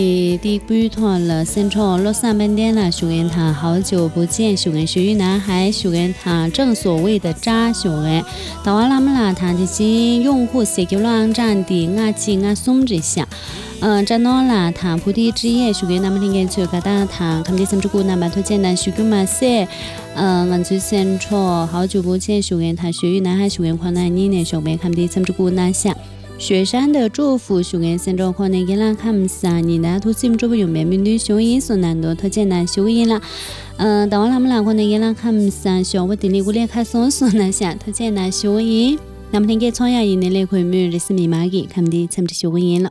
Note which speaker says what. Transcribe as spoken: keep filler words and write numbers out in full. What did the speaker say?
Speaker 1: 第不团了，身处洛杉矶店了，学员他好久不见，学员学语男孩，学员他正所谓的渣学员，到完了么啦，他这些用户写给网站的啊几啊松这下。嗯，这孬啦，他菩提之夜，学员那么听见去个大堂，看见什么古那么推荐的学员嘛些，嗯，俺就先说好久不见，学员他学语男孩，学员宽那一年学员看见什么古那下。雪山的祝福，学员先做可能给人看啥？你那图片这不有没面对学员所难的推荐难学员啦。嗯，当然他们两可能给人看啥？学我地里过来看所所那些推荐难学员。那么听见创业一年来回门，这是密码给看的，参加学员了。